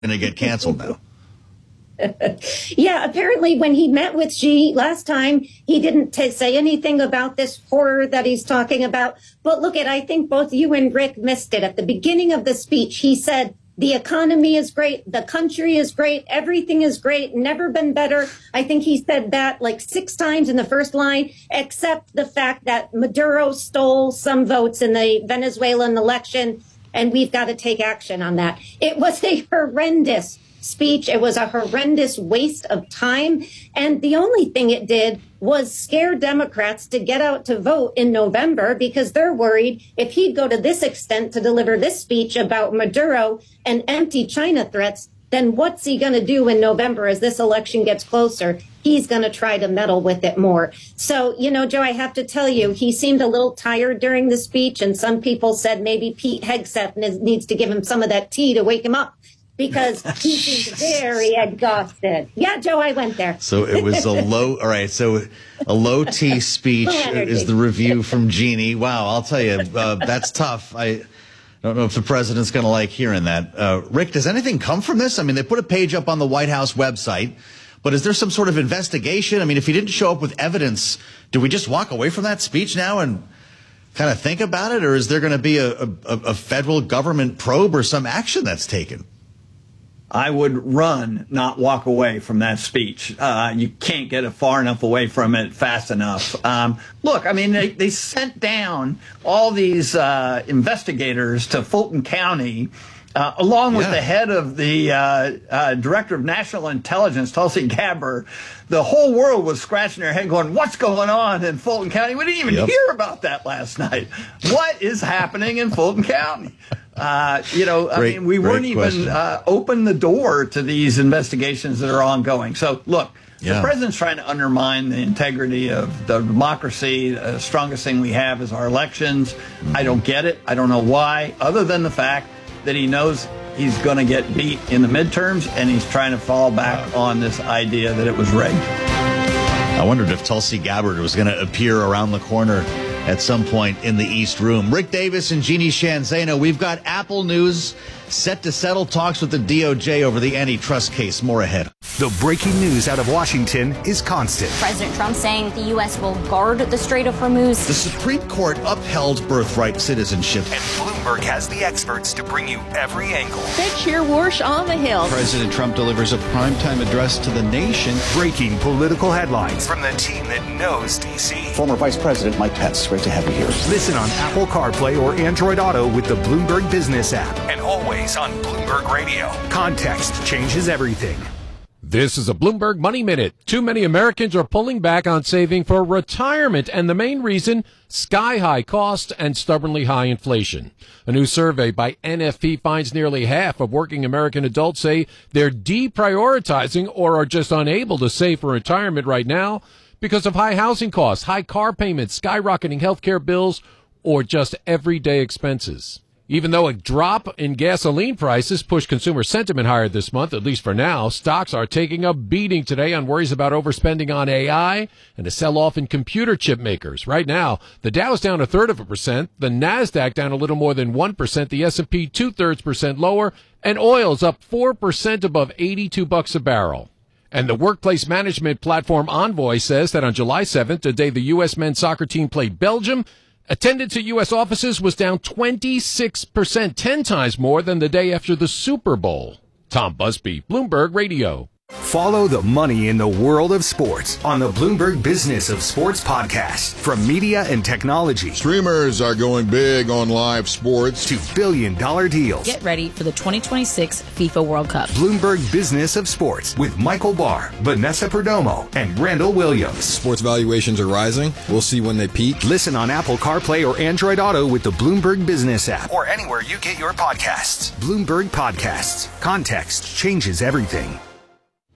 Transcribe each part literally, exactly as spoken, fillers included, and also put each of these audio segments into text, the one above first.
going to get canceled now. Yeah, apparently when he met with Xi last time, he didn't t- say anything about this horror that he's talking about. But look at, I think both you and Rick missed it. At the beginning of the speech, he said, the economy is great. The country is great. Everything is great. Never been better. I think he said that like six times in the first line, except the fact that Maduro stole some votes in the Venezuelan election. And we've got to take action on that. It was a horrendous speech. It was a horrendous waste of time. And the only thing it did was scare Democrats to get out to vote in November, because they're worried if he'd go to this extent to deliver this speech about Maduro and empty China threats, then what's he going to do in November as this election gets closer? He's going to try to meddle with it more. So, you know, Joe, I have to tell you, he seemed a little tired during the speech. And some people said maybe Pete Hegseth needs to give him some of that tea to wake him up, because he seems very exhausted. Yeah, Joe, I went there. So it was a low, all right, so a low T speech is the review from Jeannie. Wow, I'll tell you, uh, that's tough. I don't know if the president's going to like hearing that. Uh, Rick, does anything come from this? I mean, they put a page up on the White House website, but is there some sort of investigation? I mean, if he didn't show up with evidence, do we just walk away from that speech now and kind of think about it? Or is there going to be a, a, a federal government probe or some action that's taken? I would run, not walk away from that speech. Uh, you can't get it far enough away from it fast enough. Um, look, I mean, they, they sent down all these uh, investigators to Fulton County, uh, along with yeah. the head of the uh, uh, Director of National Intelligence, Tulsi Gabbard. The whole world was scratching their head going, what's going on in Fulton County? We didn't even yep. hear about that last night. What is happening in Fulton County? Uh, you know, great, I mean, we weren't even uh, open the door to these investigations that are ongoing. So, look, yeah. the president's trying to undermine the integrity of the democracy. The strongest thing we have is our elections. Mm-hmm. I don't get it. I don't know why, other than the fact that he knows he's going to get beat in the midterms, and he's trying to fall back wow. on this idea that it was rigged. I wondered if Tulsi Gabbard was going to appear around the corner at some point in the East Room. Rick Davis and Jeannie Sheehan Zaino, we've got Apple News set to settle talks with the D O J over the antitrust case. More ahead. The breaking news out of Washington is constant. President Trump saying the U S will guard the Strait of Hormuz. The Supreme Court upheld birthright citizenship. And Bloomberg has the experts to bring you every angle. They cheer Warsh on the Hill. President Trump delivers a primetime address to the nation. Breaking political headlines from the team that knows D C. Former Vice President Mike Pence, great to have you here. Listen on Apple CarPlay or Android Auto with the Bloomberg Business app. And always on Bloomberg Radio. Context changes everything. This is a Bloomberg Money Minute. Too many Americans are pulling back on saving for retirement, and the main reason, sky-high costs and stubbornly high inflation. A new survey by N F P finds nearly half of working American adults say they're deprioritizing or are just unable to save for retirement right now because of high housing costs, high car payments, skyrocketing healthcare bills, or just everyday expenses. Even though a drop in gasoline prices pushed consumer sentiment higher this month, at least for now, stocks are taking a beating today on worries about overspending on A I and a sell-off in computer chip makers. Right now, the Dow is down a third of a percent, the NASDAQ down a little more than one percent, the S and P two-thirds percent lower, and oil's up four percent above eighty-two bucks a barrel. And the workplace management platform Envoy says that on July seventh, the day the U S men's soccer team played Belgium, attendance at U S offices was down twenty-six percent, ten times more than the day after the Super Bowl. Tom Busby, Bloomberg Radio. Follow the money in the world of sports on the Bloomberg Business of Sports podcast. From media and technology. Streamers are going big on live sports. To billion dollar deals. Get ready for the twenty twenty-six FIFA World Cup. Bloomberg Business of Sports with Michael Barr, Vanessa Perdomo, and Randall Williams. Sports valuations are rising. We'll see when they peak. Listen on Apple CarPlay or Android Auto with the Bloomberg Business app. Or anywhere you get your podcasts. Bloomberg Podcasts. Context changes everything.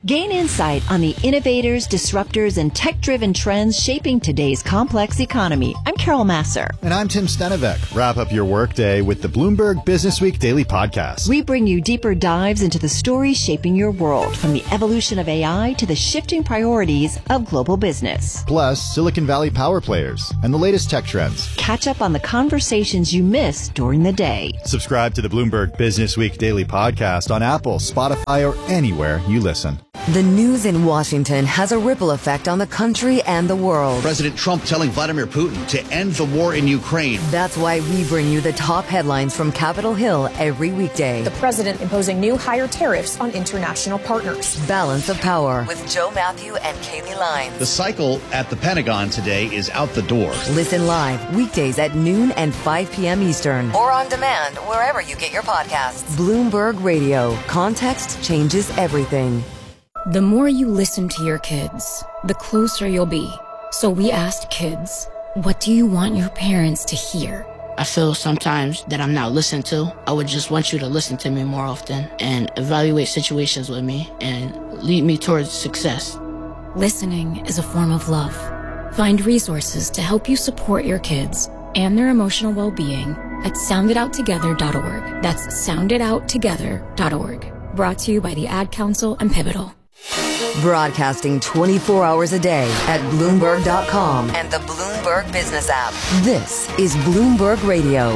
Gain insight on the innovators, disruptors, and tech-driven trends shaping today's complex economy. I'm Carol Masser. And I'm Tim Stenevec. Wrap up your workday with the Bloomberg Businessweek Daily Podcast. We bring you deeper dives into the stories shaping your world, from the evolution of A I to the shifting priorities of global business. Plus, Silicon Valley power players and the latest tech trends. Catch up on the conversations you missed during the day. Subscribe to the Bloomberg Businessweek Daily Podcast on Apple, Spotify, or anywhere you listen. The news in Washington has a ripple effect on the country and the world. President Trump telling Vladimir Putin to end the war in Ukraine. That's why we bring you the top headlines from Capitol Hill every weekday. The president imposing new higher tariffs on international partners. Balance of Power with Joe Matthew and Kaylee Lines. The cycle at the Pentagon today is out the door. Listen live weekdays at noon and five p.m. Eastern. Or on demand wherever you get your podcasts. Bloomberg Radio. Context changes everything. The more you listen to your kids, the closer you'll be. So we asked kids, what do you want your parents to hear? I feel sometimes that I'm not listened to. I would just want you to listen to me more often and evaluate situations with me and lead me towards success. Listening is a form of love. Find resources to help you support your kids and their emotional well-being at sound it out together dot org. That's sound it out together dot org. Brought to you by the Ad Council and Pivotal. Broadcasting twenty-four hours a day at Bloomberg dot com and the Bloomberg Business app. This is Bloomberg Radio.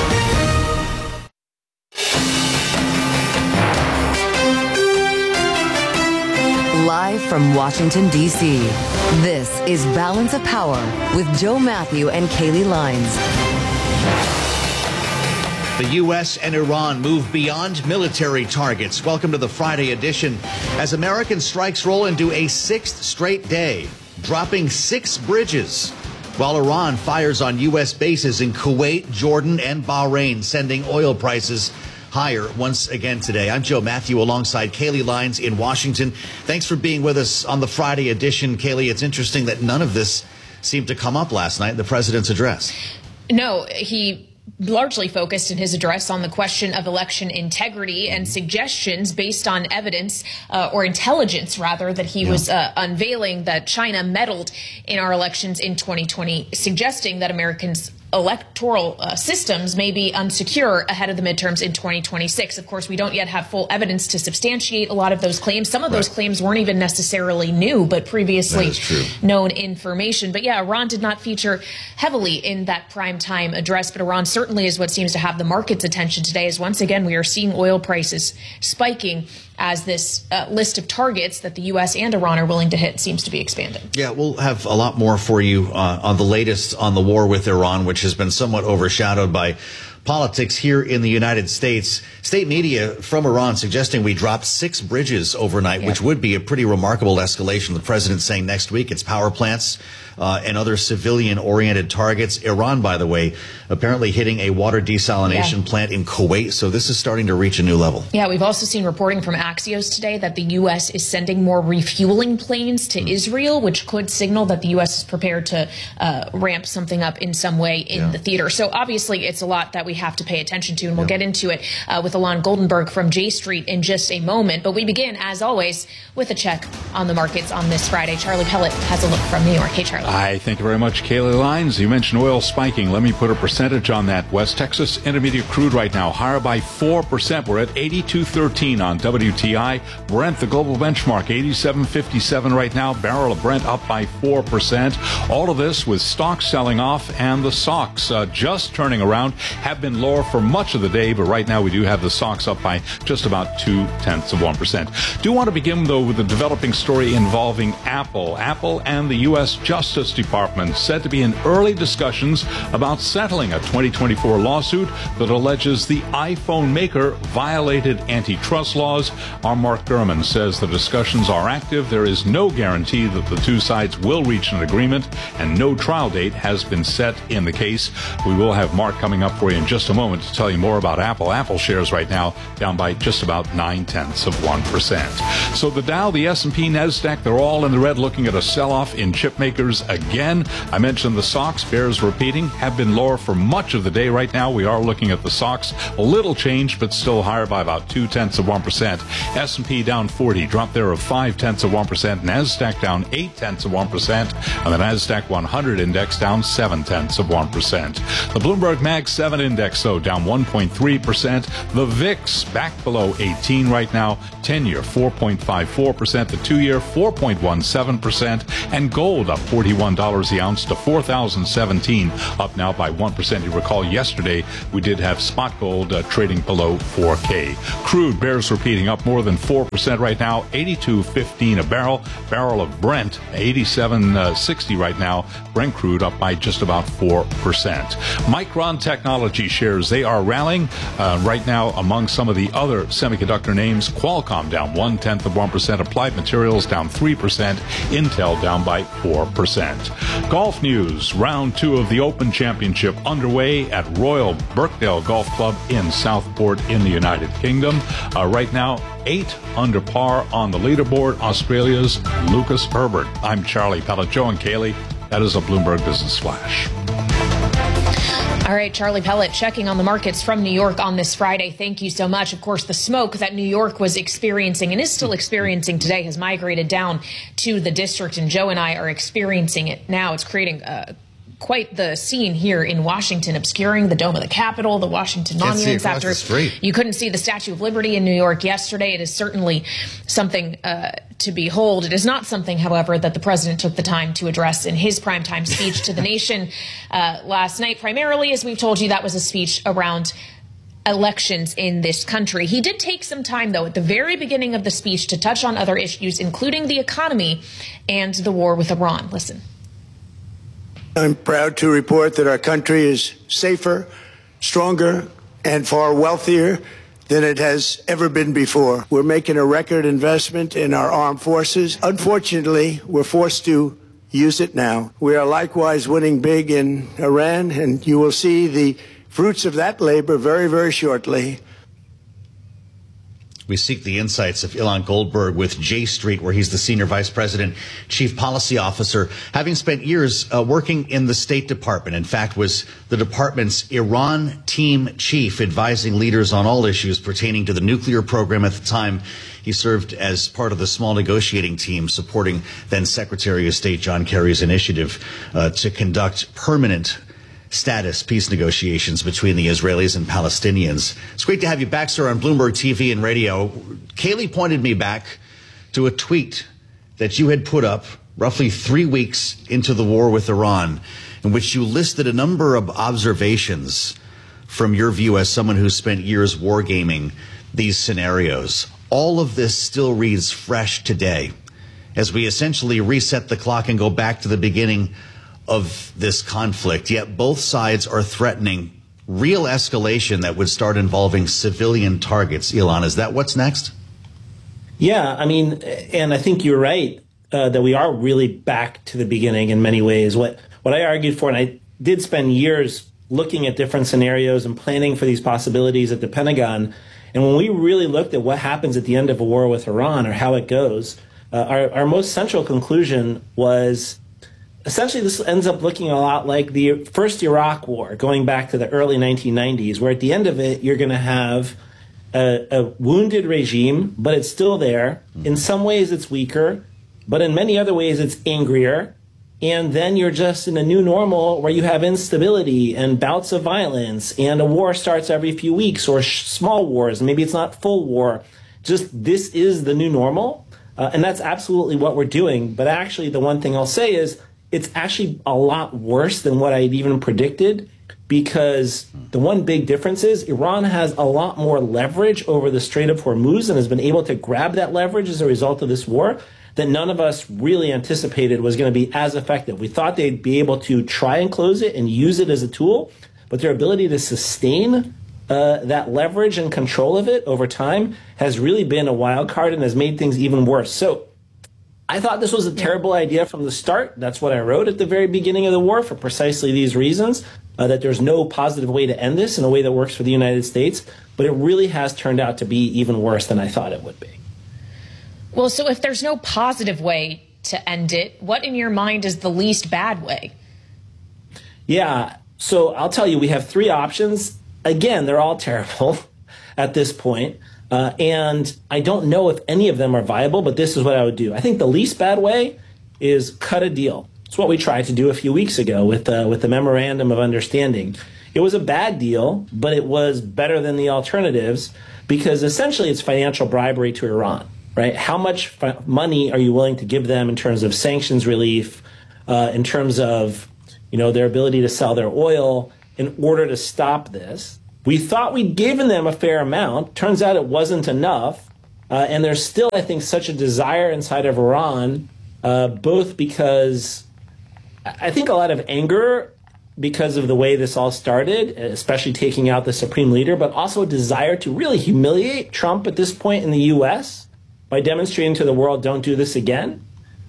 Live from Washington, D C, this is Balance of Power with Joe Matthew and Kaylee Lines. The U S and Iran move beyond military targets. Welcome to the Friday edition. As American strikes roll into a sixth straight day, dropping six bridges, while Iran fires on U S bases in Kuwait, Jordan, and Bahrain, sending oil prices higher once again today. I'm Joe Matthew alongside Kaylee Lines in Washington. Thanks for being with us on the Friday edition. Kaylee, it's interesting that none of this seemed to come up last night in the president's address. No, he largely focused in his address on the question of election integrity and suggestions based on evidence uh, or intelligence, rather, that he yeah. was uh, unveiling that China meddled in our elections in twenty twenty, suggesting that Americans' electoral uh, systems may be unsecure ahead of the midterms in twenty twenty-six. Of course, we don't yet have full evidence to substantiate a lot of those claims. Some of right. those claims weren't even necessarily new, but previously known information. But yeah, Iran did not feature heavily in that primetime address, but Iran certainly is what seems to have the market's attention today, as once again we are seeing oil prices spiking as this uh, list of targets that the U S and Iran are willing to hit seems to be expanding. Yeah, we'll have a lot more for you uh, on the latest on the war with Iran, which has been somewhat overshadowed by politics here in the United States. State media from Iran suggesting we dropped six bridges overnight, yep. which would be a pretty remarkable escalation. The president saying next week it's power plants uh, and other civilian-oriented targets. Iran, by the way, apparently hitting a water desalination yeah. plant in Kuwait. So this is starting to reach a new level. Yeah, we've also seen reporting from Axios today that the U S is sending more refueling planes to mm. Israel, which could signal that the U S is prepared to uh, ramp something up in some way in yeah. the theater. So obviously it's a lot that we have to pay attention to, and we'll yeah. get into it uh, with Alon Goldenberg from J Street in just a moment. But we begin, as always, with a check on the markets on this Friday. Charlie Pellet has a look from New York. Hey, Charlie. Hi, thank you very much, Kaylee Lines. You mentioned oil spiking. Let me put a percentage on that. West Texas Intermediate crude right now higher by four percent. We're at eighty-two thirteen on W T I. Brent, the global benchmark, eighty-seven fifty-seven right now. Barrel of Brent up by four percent. All of this with stocks selling off, and the S O X uh, just turning around, have been lower for much of the day, but right now we do have the S O X up by just about two tenths of one percent. Do want to begin, though, with a developing story involving Apple. Apple and the U S Justice Department said to be in early discussions about settling a twenty twenty-four lawsuit that alleges the iPhone maker violated antitrust laws. Our Mark Gurman says the discussions are active. There is no guarantee that the two sides will reach an agreement, and no trial date has been set in the case. We will have Mark coming up for you in just a moment to tell you more about Apple. Apple shares right now down by just about nine tenths of one percent. So the Dow, the S and P, NASDAQ, they're all in the red, looking at a sell-off in chip makers Bears again. I mentioned the Sox. Bears repeating have been lower for much of the day. Right now we are looking at the Sox. A little change, but still higher by about two tenths of one percent. S and P down forty, drop there of five tenths of one percent. NASDAQ down eight tenths of one percent. And the NASDAQ one hundred index down seven tenths of one percent. The Bloomberg Mag seven index, though, down one point three percent. The V I X back below eighteen right now. ten-year four point five four percent. The two-year four point one seven percent. And gold up forty-one dollars the ounce to four thousand seventeen, up now by one percent. You recall yesterday we did have spot gold uh, trading below four K. Crude bears repeating, up more than four percent right now, eighty-two fifteen a barrel. Barrel of Brent, eighty-seven sixty right now. Brent crude up by just about four percent. Micron Technology shares, they are rallying uh, right now among some of the other semiconductor names. Qualcomm down one-tenth of one percent. Applied Materials down three percent. Intel down by four percent. Golf news, round two of the Open Championship underway at Royal Birkdale Golf Club in Southport in the United Kingdom. Uh, right now, eight under par on the leaderboard. Australia's Lucas Herbert. I'm Charlie Pellet. Joe and Kaylee, that is a Bloomberg Business Flash. All right, Charlie Pellet checking on the markets from New York on this Friday. Thank you so much. Of course, the smoke that New York was experiencing and is still experiencing today has migrated down to the district, and Joe and I are experiencing it now. It's creating uh, quite the scene here in Washington, obscuring the dome of the Capitol, the Washington Can't monuments. see across After the street. You couldn't see the Statue of Liberty in New York yesterday. It is certainly something uh, to behold. It is not something, however, that the president took the time to address in his primetime speech to the nation uh, last night. Primarily, as we've told you, that was a speech around elections in this country. He did take some time, though, at the very beginning of the speech to touch on other issues, including the economy and the war with Iran. Listen. I'm proud to report that our country is safer, stronger, and far wealthier than it has ever been before. We're making a record investment in our armed forces. Unfortunately, we're forced to use it now. We are likewise winning big in Iran, and you will see the fruits of that labor very, very shortly. We seek the insights of Ilan Goldberg with J Street, where he's the Senior Vice President, Chief Policy Officer, having spent years uh, working in the State Department. In fact, was the department's Iran team chief, advising leaders on all issues pertaining to the nuclear program at the time. He served as part of the small negotiating team supporting then Secretary of State John Kerry's initiative uh, to conduct permanent status peace negotiations between the Israelis and Palestinians. It's great to have you back, sir, on Bloomberg T V and radio. Kaylee pointed me back to a tweet that you had put up roughly three weeks into the war with Iran, in which you listed a number of observations from your view as someone who spent years wargaming these scenarios. All of this still reads fresh today as we essentially reset the clock and go back to the beginning of this conflict, yet both sides are threatening real escalation that would start involving civilian targets. Ilan, is that what's next? Yeah, I mean, and I think you're right uh, that we are really back to the beginning in many ways. What what I argued for, and I did spend years looking at different scenarios and planning for these possibilities at the Pentagon, and when we really looked at what happens at the end of a war with Iran or how it goes, uh, our, our most central conclusion was essentially, this ends up looking a lot like the first Iraq war, going back to the early nineteen nineties, where at the end of it, you're going to have a, a wounded regime, but it's still there. In some ways, it's weaker, but in many other ways, it's angrier. And then you're just in a new normal where you have instability and bouts of violence, and a war starts every few weeks, or sh- small wars. Maybe it's not full war. Just this is the new normal. Uh, and that's absolutely what we're doing. But actually, the one thing I'll say is, it's actually a lot worse than what I had even predicted, because the one big difference is Iran has a lot more leverage over the Strait of Hormuz and has been able to grab that leverage as a result of this war that none of us really anticipated was going to be as effective. We thought they'd be able to try and close it and use it as a tool, but their ability to sustain uh, that leverage and control of it over time has really been a wild card and has made things even worse. So I thought this was a terrible idea from the start. That's what I wrote at the very beginning of the war for precisely these reasons, uh, that there's no positive way to end this in a way that works for the United States. But it really has turned out to be even worse than I thought it would be. Well, so if there's no positive way to end it. What in your mind is the least bad way? Yeah, so I'll tell you, we have three options. Again, they're all terrible at this point. Uh, and I don't know if any of them are viable, but this is what I would do. I think the least bad way is cut a deal. It's what we tried to do a few weeks ago with uh, with the Memorandum of Understanding. It was a bad deal, but it was better than the alternatives because essentially it's financial bribery to Iran, right? How much fi- money are you willing to give them in terms of sanctions relief, uh, in terms of, you know, their ability to sell their oil in order to stop this? We thought we'd given them a fair amount. Turns out it wasn't enough. Uh, and there's still, I think, such a desire inside of Iran, uh, both because I think a lot of anger because of the way this all started, especially taking out the supreme leader, but also a desire to really humiliate Trump at this point in the U S by demonstrating to the world, don't do this again.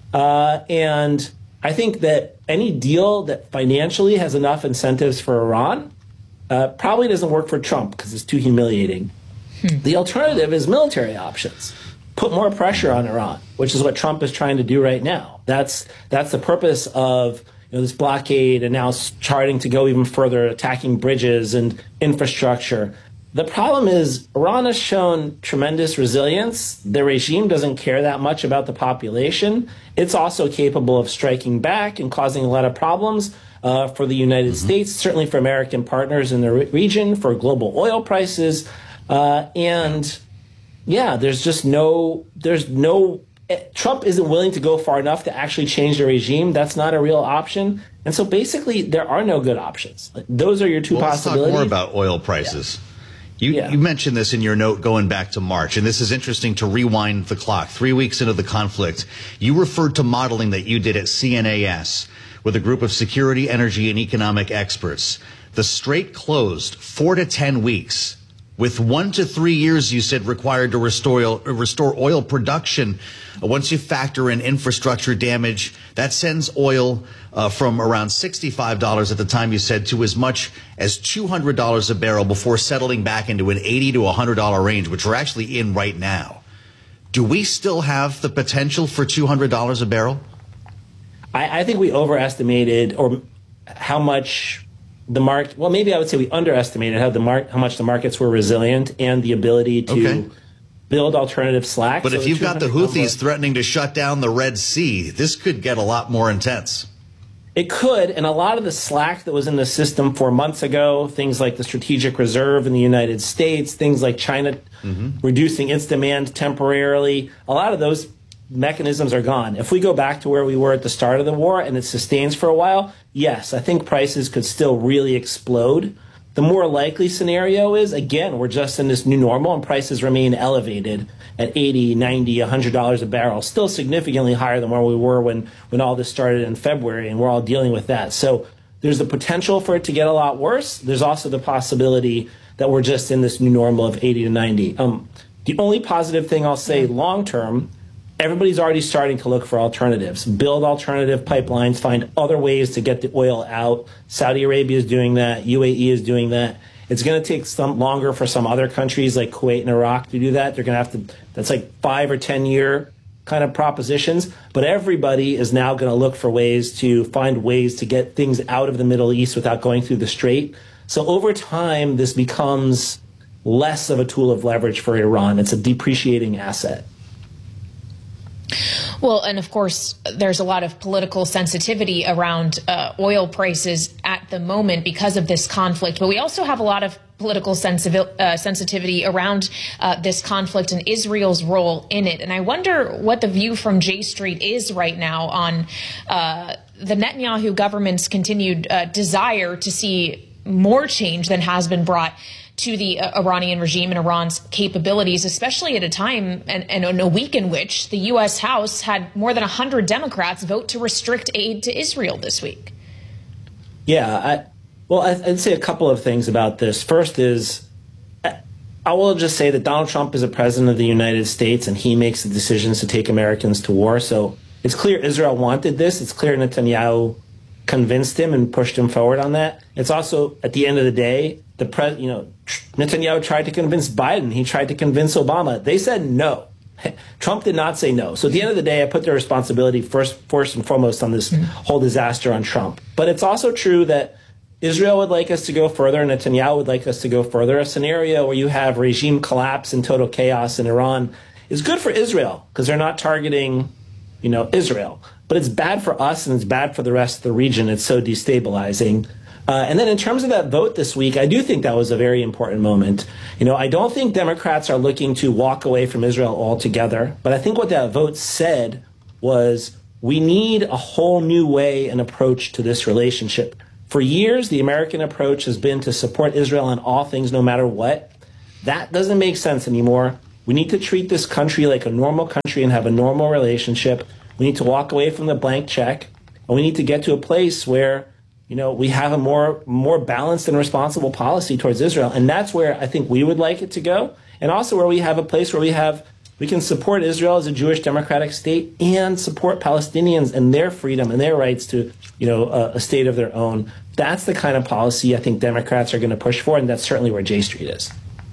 Uh, and I think that any deal that financially has enough incentives for Iran uh, probably doesn't work for Trump because it's too humiliating. Hmm. The alternative is military options. Put more pressure on Iran, which is what Trump is trying to do right now. That's that's the purpose of you know, this blockade and now charting to go even further, attacking bridges and infrastructure. The problem is Iran has shown tremendous resilience. The regime doesn't care that much about the population. It's also capable of striking back and causing a lot of problems uh, for the United mm-hmm. States, certainly for American partners in the re- region, for global oil prices. Uh, and yeah, there's just no, there's no, Trump isn't willing to go far enough to actually change the regime. That's not a real option. And so basically there are no good options. Those are your two well, possibilities. Let's talk more about oil prices. Yeah. You, yeah. you mentioned this in your note going back to March, and this is interesting to rewind the clock. Three weeks into the conflict, you referred to modeling that you did at C N A S with a group of security, energy, and economic experts. The Strait closed four to ten weeks, with one to three years, you said, required to restore, restore oil production. Once you factor in infrastructure damage, that sends oil uh, from around sixty-five dollars at the time you said to as much as two hundred dollars a barrel before settling back into an eighty to one hundred dollars range, which we're actually in right now. Do we still have the potential for two hundred dollars a barrel? I, I think we overestimated or how much the market, well, maybe I would say we underestimated how the mar- how much the markets were resilient and the ability to okay. build alternative slack. But so if you've got the Houthis number, threatening to shut down the Red Sea, this could get a lot more intense. It could, and a lot of the slack that was in the system four months ago, things like the strategic reserve in the United States, things like China mm-hmm. reducing its demand temporarily, a lot of those mechanisms are gone. If we go back to where we were at the start of the war and it sustains for a while, yes, I think prices could still really explode. The more likely scenario is, again, we're just in this new normal and prices remain elevated at eighty, ninety, one hundred dollars a barrel, still significantly higher than where we were when, when all this started in February, and we're all dealing with that. So there's the potential for it to get a lot worse. There's also the possibility that we're just in this new normal of eighty to ninety. Um, the only positive thing I'll say long term, everybody's already starting to look for alternatives, build alternative pipelines, find other ways to get the oil out. Saudi Arabia is doing that. U A E is doing that. It's going to take some longer for some other countries like Kuwait and Iraq to do that. They're going to have to, that's like five or ten year kind of propositions. But everybody is now going to look for ways to find ways to get things out of the Middle East without going through the Strait. So over time, this becomes less of a tool of leverage for Iran. It's a depreciating asset. Well, and of course, there's a lot of political sensitivity around uh, oil prices at the moment because of this conflict. But we also have a lot of political sensiv- uh, sensitivity around uh, this conflict and Israel's role in it. And I wonder what the view from J Street is right now on uh, the Netanyahu government's continued uh, desire to see more change than has been brought to the uh, Iranian regime and Iran's capabilities, especially at a time and, and in a week in which the U S House had more than one hundred Democrats vote to restrict aid to Israel this week. Yeah, I, well, I'd say a couple of things about this. First is, I will just say that Donald Trump is a president of the United States and he makes the decisions to take Americans to war. So it's clear Israel wanted this. It's clear Netanyahu convinced him and pushed him forward on that. It's also, at the end of the day, the pre, you know, Netanyahu tried to convince Biden. He tried to convince Obama. They said no. Trump did not say no. So at the end of the day, I put the responsibility first, first and foremost on this mm-hmm. whole disaster on Trump. But it's also true that Israel would like us to go further, and Netanyahu would like us to go further. A scenario where you have regime collapse and total chaos in Iran is good for Israel because they're not targeting, you know, Israel. But it's bad for us and it's bad for the rest of the region. It's so destabilizing. Uh, and then in terms of that vote this week, I do think that was a very important moment. You know, I don't think Democrats are looking to walk away from Israel altogether. But I think what that vote said was we need a whole new way and approach to this relationship. For years, the American approach has been to support Israel on all things, no matter what. That doesn't make sense anymore. We need to treat this country like a normal country and have a normal relationship. We need to walk away from the blank check. And we need to get to a place where, you know, we have a more more balanced and responsible policy towards Israel. And that's where I think we would like it to go. And also where we have a place where we have we can support Israel as a Jewish democratic state and support Palestinians and their freedom and their rights to, you know, a, a state of their own. That's the kind of policy I think Democrats are going to push for, and that's certainly where J Street is.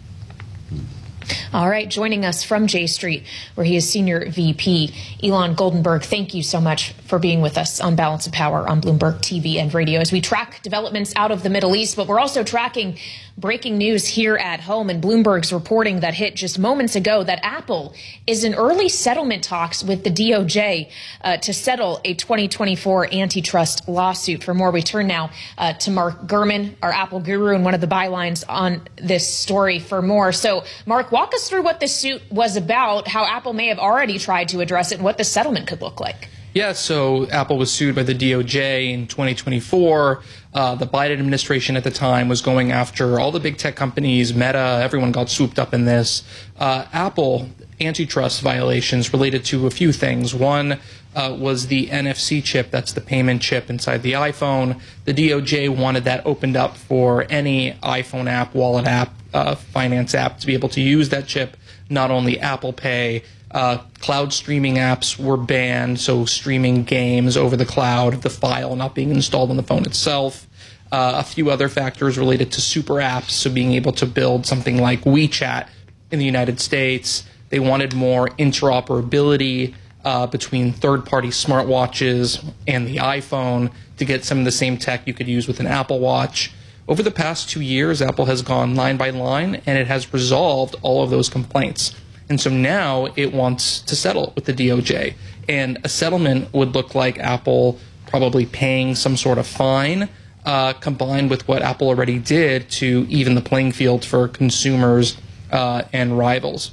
All right, joining us from J Street, where he is Senior V P, Elon Goldenberg, thank you so much for being with us on Balance of Power on Bloomberg T V and radio as we track developments out of the Middle East, but we're also tracking breaking news here at home, and Bloomberg's reporting that hit just moments ago that Apple is in early settlement talks with the D O J uh, to settle a twenty twenty-four antitrust lawsuit. For more, we turn now uh, to Mark Gurman, our Apple guru, and one of the bylines on this story for more. So, Mark, walk us through what this suit was about, how Apple may have already tried to address it, and what the settlement could look like. Yeah, so Apple was sued by the D O J in twenty twenty-four. Uh, the Biden administration at the time was going after all the big tech companies, Meta, everyone got swooped up in this. Uh, Apple antitrust violations related to a few things. One uh, was the N F C chip, that's the payment chip inside the iPhone. The D O J wanted that opened up for any iPhone app, wallet app, uh, finance app to be able to use that chip, not only Apple Pay. Uh, cloud streaming apps were banned, so streaming games over the cloud, the file not being installed on the phone itself. Uh, a few other factors related to super apps, so being able to build something like WeChat in the United States. They wanted more interoperability uh, between third-party smartwatches and the iPhone to get some of the same tech you could use with an Apple Watch. Over the past two years, Apple has gone line by line, and it has resolved all of those complaints. And so now it wants to settle with the D O J. And a settlement would look like Apple probably paying some sort of fine, uh, combined with what Apple already did to even the playing field for consumers uh, and rivals.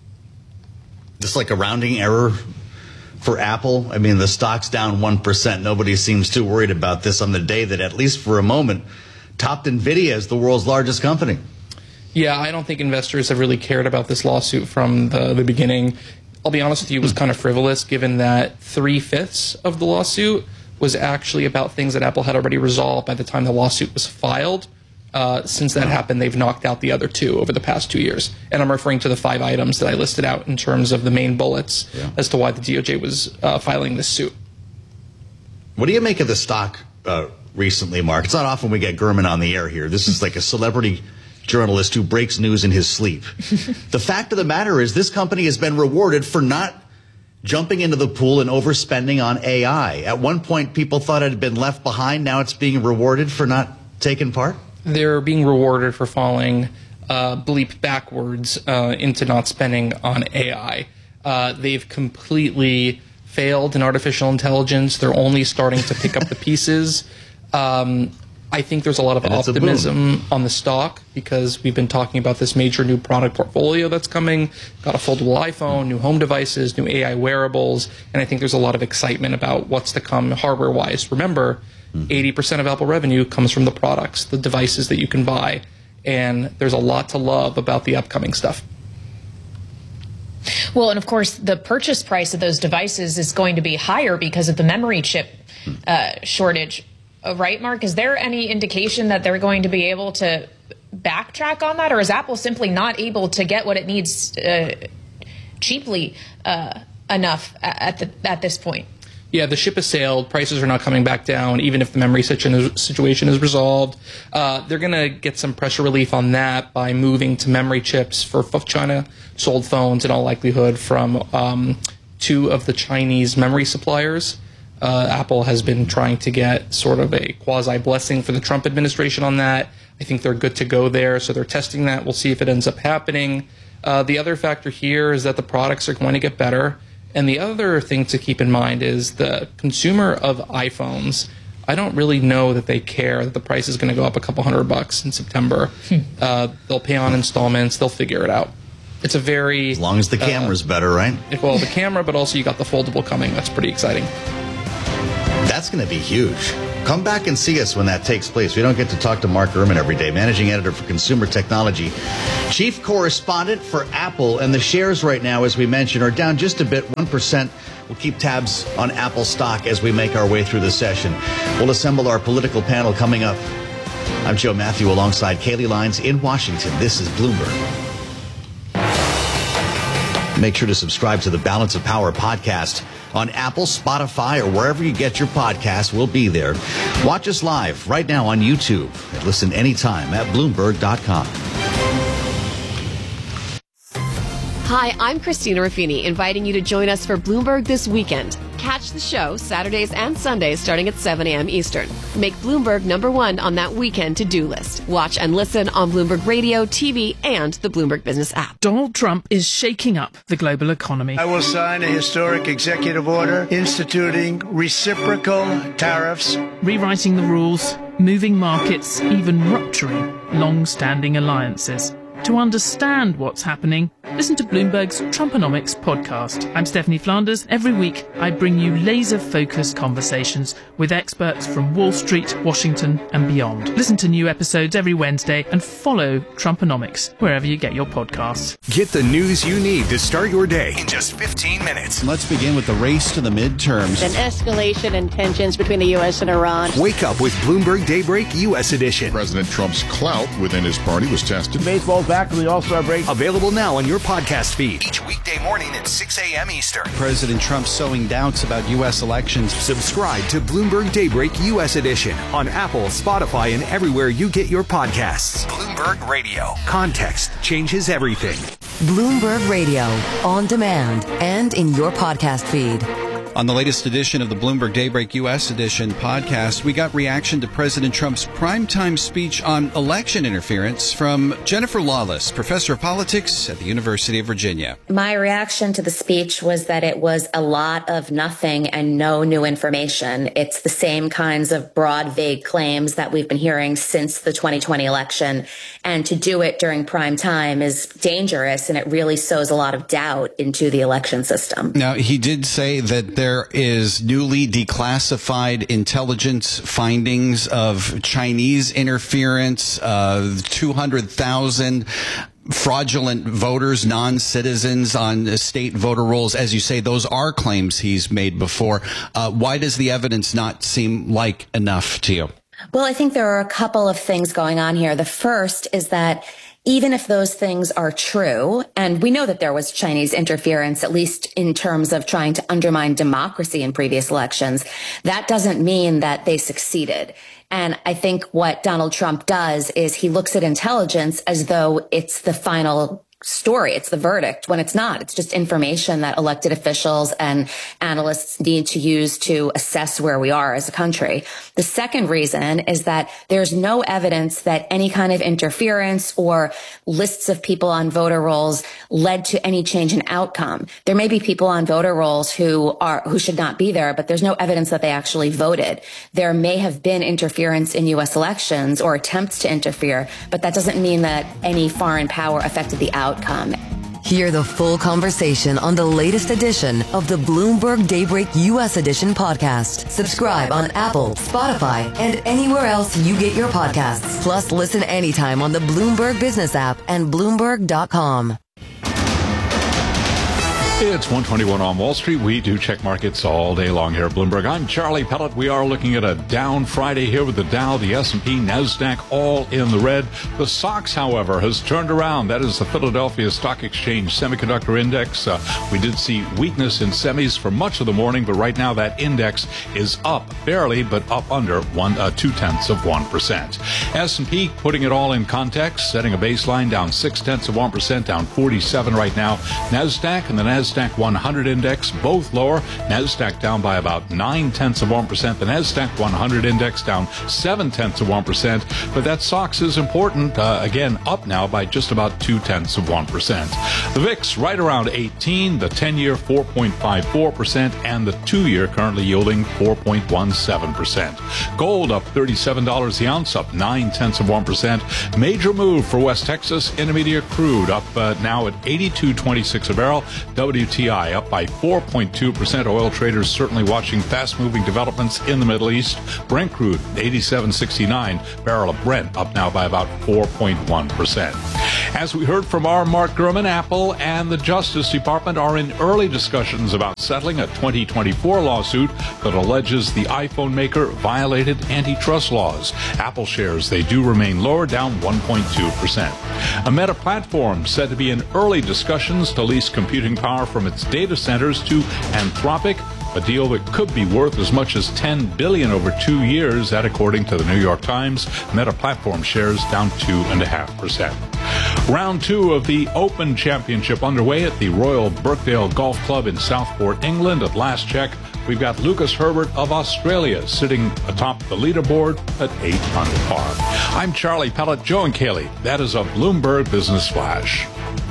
Just like a rounding error for Apple. I mean, the stock's down one percent. Nobody seems too worried about this on the day that, at least for a moment, topped NVIDIA as the world's largest company. Yeah, I don't think investors have really cared about this lawsuit from the, the beginning. I'll be honest with you, it was kind of frivolous, given that three-fifths of the lawsuit was actually about things that Apple had already resolved by the time the lawsuit was filed. Uh, since that happened, they've knocked out the other two over the past two years. And I'm referring to the five items that I listed out in terms of the main bullets yeah. as to why the D O J was uh, filing this suit. What do you make of the stock uh, recently, Mark? It's not often we get Gurman on the air here. This is like a celebrity journalist who breaks news in his sleep. The fact of the matter is this company has been rewarded for not jumping into the pool and overspending on A I. At one point, people thought it had been left behind. Now it's being rewarded for not taking part? They're being rewarded for falling uh, bleep backwards uh, into not spending on A I. Uh, they've completely failed in artificial intelligence. They're only starting to pick up the pieces. Um, I think there's a lot of and optimism on the stock because we've been talking about this major new product portfolio that's coming. Got a foldable iPhone, new home devices, new A I wearables, and I think there's a lot of excitement about what's to come hardware-wise. Remember, mm-hmm. eighty percent of Apple revenue comes from the products, the devices that you can buy, and there's a lot to love about the upcoming stuff. Well, and of course, the purchase price of those devices is going to be higher because of the memory chip uh, shortage. Right, Mark? Is there any indication that they're going to be able to backtrack on that, or is Apple simply not able to get what it needs uh, cheaply uh, enough at the at this point? yeah, the ship has sailed. Prices are not coming back down, even if the memory situation is resolved. Uh, they're going to get some pressure relief on that by moving to memory chips for China sold phones in all likelihood from um, two of the Chinese memory suppliers. Uh, Apple has been trying to get sort of a quasi-blessing for the Trump administration on that. I think they're good to go there, so they're testing that. We'll see if it ends up happening. Uh, the other factor here is that the products are going to get better. And the other thing to keep in mind is the consumer of iPhones, I don't really know that they care that the price is going to go up a couple hundred bucks in September. Hmm. Uh, they'll pay on installments. They'll figure it out. It's a very... As long as the camera's uh, better, right? Well, the camera, but also you got the foldable coming. That's pretty exciting. That's going to be huge. Come back and see us when that takes place. We don't get to talk to Mark Gurman every day, managing editor for consumer technology, chief correspondent for Apple. And the shares right now, as we mentioned, are down just a bit, one percent. We'll keep tabs on Apple stock as we make our way through the session. We'll assemble our political panel coming up. I'm Joe Matthew alongside Kaylee Lines in Washington. This is Bloomberg. Make sure to subscribe to the Balance of Power podcast on Apple, Spotify, or wherever you get your podcasts. We'll be there. Watch us live right now on YouTube and listen anytime at Bloomberg dot com. Hi, I'm Christina Ruffini, inviting you to join us for Bloomberg This Weekend. Catch the show Saturdays and Sundays starting at seven a.m. Eastern. Make Bloomberg number one on that weekend to-do list. Watch and listen on Bloomberg Radio, T V, and the Bloomberg Business app. Donald Trump is shaking up the global economy. I will sign a historic executive order instituting reciprocal tariffs, rewriting the rules, moving markets, even rupturing long-standing alliances. To understand what's happening, listen to Bloomberg's Trumponomics podcast. I'm Stephanie Flanders. Every week, I bring you laser-focused conversations with experts from Wall Street, Washington, and beyond. Listen to new episodes every Wednesday and follow Trumponomics wherever you get your podcasts. Get the news you need to start your day in just fifteen minutes. Let's begin with the race to the midterms. An escalation in tensions between the U S and Iran. Wake up with Bloomberg Daybreak U S Edition. President Trump's clout within his party was tested. Baseball's back to the All-Star break. Available now on your podcast feed. Each weekday morning at six a.m. Eastern. President Trump sowing doubts about U S elections. Subscribe to Bloomberg Daybreak U S Edition on Apple, Spotify, and everywhere you get your podcasts. Bloomberg Radio. Context changes everything. Bloomberg Radio, on demand and in your podcast feed. On the latest edition of the Bloomberg Daybreak U S Edition podcast, we got reaction to President Trump's primetime speech on election interference from Jennifer Lawless, professor of politics at the University of Virginia. My reaction to the speech was that it was a lot of nothing and no new information. It's the same kinds of broad, vague claims that we've been hearing since the twenty twenty election. And to do it during prime time is dangerous, and it really sows a lot of doubt into the election system. Now, he did say that there There is newly declassified intelligence findings of Chinese interference, uh, two hundred thousand fraudulent voters, non-citizens on state voter rolls. As you say, those are claims he's made before. Uh, why does the evidence not seem like enough to you? Well, I think there are a couple of things going on here. The first is that even if those things are true, and we know that there was Chinese interference, at least in terms of trying to undermine democracy in previous elections, that doesn't mean that they succeeded. And I think what Donald Trump does is he looks at intelligence as though it's the final story. It's the verdict, when it's not. It's just information that elected officials and analysts need to use to assess where we are as a country. The second reason is that there's no evidence that any kind of interference or lists of people on voter rolls led to any change in outcome. There may be people on voter rolls who are who should not be there, but there's no evidence that they actually voted. There may have been interference in U S elections or attempts to interfere, but that doesn't mean that any foreign power affected the outcome. Outcome. Hear the full conversation on the latest edition of the Bloomberg Daybreak U S Edition podcast. Subscribe on Apple, Spotify, and anywhere else you get your podcasts. Plus, listen anytime on the Bloomberg Business app and Bloomberg dot com. It's one twenty-one on Wall Street. We do check markets all day long here at Bloomberg. I'm Charlie Pellet. We are looking at a down Friday here with the Dow, the S and P, NASDAQ all in the red. The S O X, however, has turned around. That is the Philadelphia Stock Exchange Semiconductor Index. Uh, we did see weakness in semis for much of the morning, but right now that index is up barely, but up under one, uh, two tenths of one percent. S and P, putting it all in context, setting a baseline down six tenths of one percent, down forty-seven right now. NASDAQ and the NASDAQ one hundred index, both lower. NASDAQ down by about nine tenths of one percent. The NASDAQ one hundred index down seven tenths of one percent. But that S O X is important. Uh, again, up now by just about two tenths of one percent. The V I X right around eighteen, the ten-year four point five four percent, and the two-year currently yielding four point one seven percent. Gold up thirty-seven dollars the ounce, up nine tenths of one percent. Major move for West Texas Intermediate crude up uh, now at eighty-two twenty-six a barrel. W T I up by four point two percent. Oil traders certainly watching fast-moving developments in the Middle East. Brent crude eighty-seven sixty-nine. Barrel of Brent up now by about four point one percent. As we heard from our Mark Gurman, Apple and the Justice Department are in early discussions about settling a twenty twenty-four lawsuit that alleges the iPhone maker violated antitrust laws. Apple shares, they do remain lower, down one point two percent. A Meta platform said to be in early discussions to lease computing power from its data centers to Anthropic, a deal that could be worth as much as ten billion dollars over two years, that according to the New York Times. Meta platform shares down two point five percent. Round two of the Open Championship underway at the Royal Birkdale Golf Club in Southport, England. At last check, we've got Lucas Herbert of Australia sitting atop the leaderboard at eight under par. I'm Charlie Pellet. Joe and Kaylee, that is a Bloomberg Business Flash.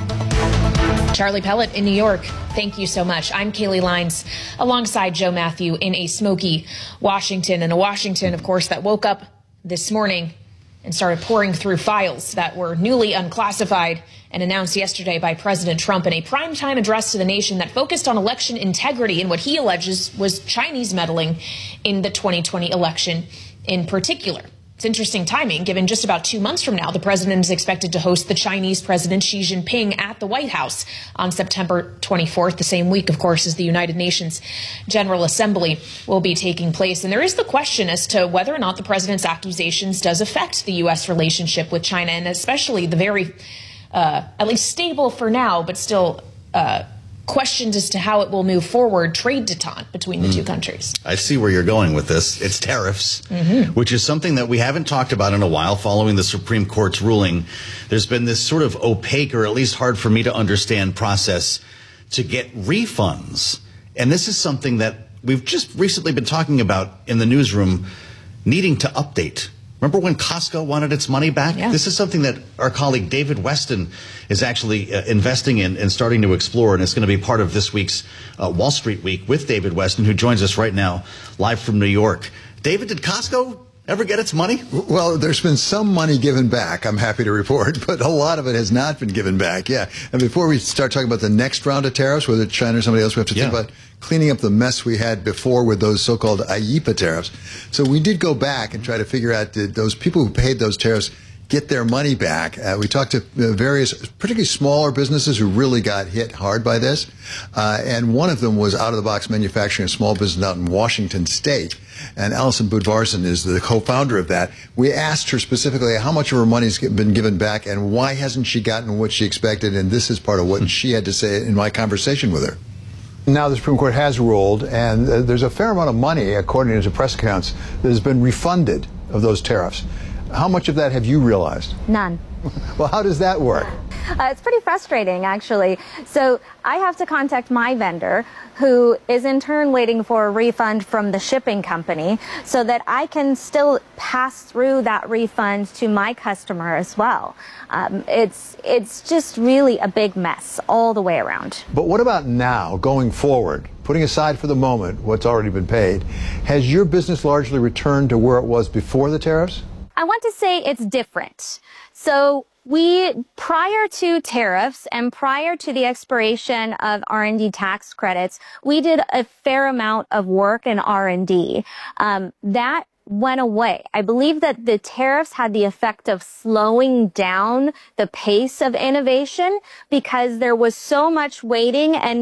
Charlie Pellet in New York, thank you so much. I'm Kaylee Lines alongside Joe Matthew in a smoky Washington, and a Washington, of course, that woke up this morning and started pouring through files that were newly unclassified and announced yesterday by President Trump in a primetime address to the nation that focused on election integrity and what he alleges was Chinese meddling in the twenty twenty election in particular. It's interesting timing, given just about two months from now, the president is expected to host the Chinese President Xi Jinping at the White House on September twenty-fourth, the same week, of course, as the United Nations General Assembly will be taking place. And there is the question as to whether or not the president's accusations does affect the U S relationship with China, and especially the very, uh, at least stable for now, but still uh, questions as to how it will move forward, trade detente between the mm. two countries. I see where you're going with this. It's tariffs, mm-hmm. which is something that we haven't talked about in a while following the Supreme Court's ruling. There's been this sort of opaque, or at least hard for me to understand, process to get refunds. And this is something that we've just recently been talking about in the newsroom, needing to update. Remember when Costco wanted its money back? Yeah. This is something that our colleague David Weston is actually uh, investing in and starting to explore, and it's going to be part of this week's uh, Wall Street Week with David Weston, who joins us right now live from New York. David, did Costco ever get its money? Well, there's been some money given back, I'm happy to report, but a lot of it has not been given back. Yeah. And before we start talking about the next round of tariffs, whether it's China or somebody else, we have to yeah. think about cleaning up the mess we had before with those so-called I E P A tariffs. So we did go back and try to figure out, did those people who paid those tariffs get their money back? Uh, we talked to uh, various, particularly smaller businesses who really got hit hard by this. Uh, and one of them was out-of-the-box manufacturing, a small business out in Washington State. And Alison Budvarson is the co-founder of that. We asked her specifically how much of her money's been given back and why hasn't she gotten what she expected. And this is part of what she had to say in my conversation with her. Now the Supreme Court has ruled, and uh, there's a fair amount of money, according to press accounts, that has been refunded of those tariffs. How much of that have you realized? None. Well, how does that work? Uh, it's pretty frustrating, actually. So I have to contact my vendor, who is in turn waiting for a refund from the shipping company, so that I can still pass through that refund to my customer as well. Um, it's it's just really a big mess all the way around. But what about now, going forward? Putting aside for the moment what's already been paid, has your business largely returned to where it was before the tariffs? I want to say it's different. So we, prior to tariffs and prior to the expiration of R and D tax credits, we did a fair amount of work in R and D. Um, that went away. I believe that the tariffs had the effect of slowing down the pace of innovation because there was so much waiting, and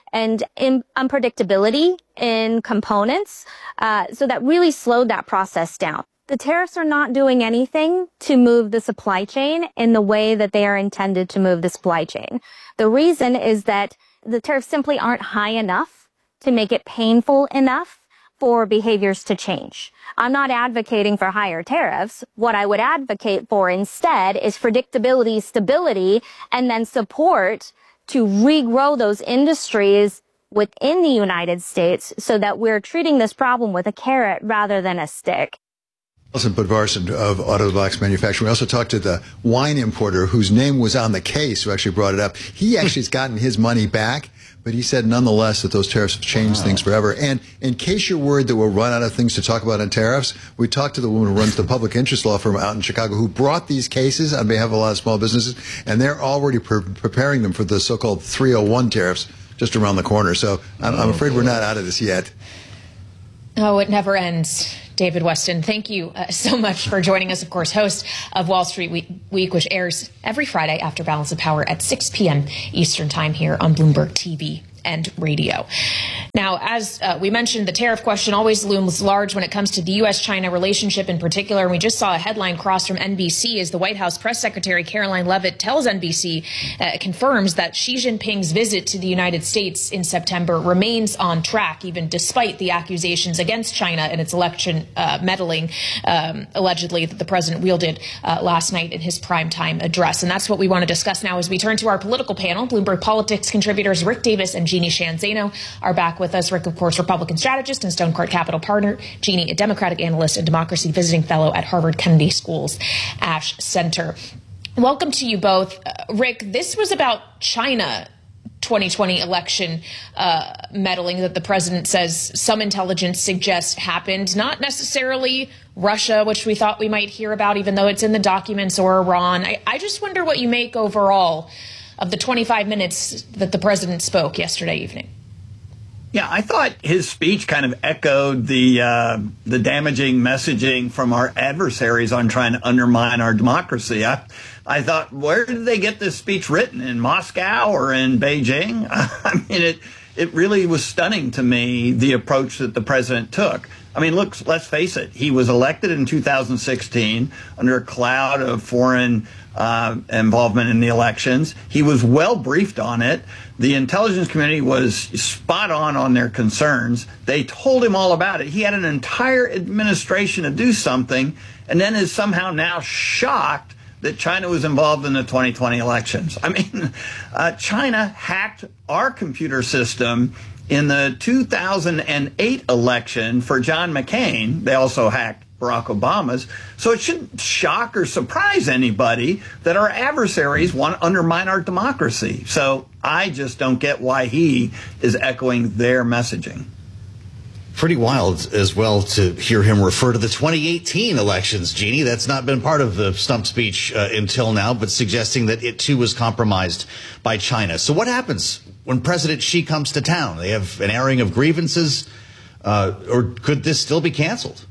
and in unpredictability in components. Uh, so that really slowed that process down. The tariffs are not doing anything to move the supply chain in the way that they are intended to move the supply chain. The reason is that the tariffs simply aren't high enough to make it painful enough for behaviors to change. I'm not advocating for higher tariffs. What I would advocate for instead is predictability, stability, and then support to regrow those industries within the United States so that we're treating this problem with a carrot rather than a stick. Alison Budvarsson of Out of the Box Manufacturing. We also talked to the wine importer whose name was on the case who actually brought it up. He actually has gotten his money back, but he said nonetheless that those tariffs have changed wow. things forever. And in case you're worried that we'll run out of things to talk about on tariffs, we talked to the woman who runs the public interest law firm out in Chicago who brought these cases on behalf of a lot of small businesses, and they're already pre- preparing them for the so-called three oh one tariffs just around the corner. So I'm, I'm afraid we're not out of this yet. Oh, it never ends. David Westin, thank you uh, so much for joining us, of course, host of Wall Street Week, Week, which airs every Friday after Balance of Power at six p.m. Eastern Time here on Bloomberg T V and radio. Now, as uh, we mentioned, the tariff question always looms large when it comes to the U S China relationship in particular. And we just saw a headline cross from N B C as the White House press secretary Caroline Leavitt tells N B C, uh, confirms that Xi Jinping's visit to the United States in September remains on track, even despite the accusations against China and its election uh, meddling, um, allegedly, that the president wielded uh, last night in his primetime address. And that's what we want to discuss now as we turn to our political panel. Bloomberg Politics contributors Rick Davis and Jeannie Sheehan Zaino are back with us. Rick, of course, Republican strategist and Stone Court Capital partner. Jeannie, a Democratic analyst and democracy visiting fellow at Harvard Kennedy School's Ash Center. Welcome to you both. Uh, Rick, this was about China twenty twenty election uh, meddling that the president says some intelligence suggests happened, not necessarily Russia, which we thought we might hear about, even though it's in the documents, or Iran. I, I just wonder what you make overall of the twenty-five minutes that the president spoke yesterday evening. Yeah, I thought his speech kind of echoed the uh, the damaging messaging from our adversaries on trying to undermine our democracy. I, I thought, where did they get this speech written? In Moscow or in Beijing? I mean, it it really was stunning to me, the approach that the president took. I mean, look, let's face it. He was elected in two thousand sixteen under a cloud of foreign uh, involvement in the elections. He was well briefed on it. The intelligence community was spot on on their concerns. They told him all about it. He had an entire administration to do something, and then is somehow now shocked that China was involved in the twenty twenty elections. I mean, uh, China hacked our computer system in the two thousand eight election for John McCain. They also hacked Barack Obama's. So it shouldn't shock or surprise anybody that our adversaries want to undermine our democracy. So I just don't get why he is echoing their messaging. Pretty wild as well to hear him refer to the twenty eighteen elections, Jeannie. That's not been part of the stump speech uh, until now, but suggesting that it too was compromised by China. So what happens when President Xi comes to town? They have an airing of grievances, uh, or could this still be canceled?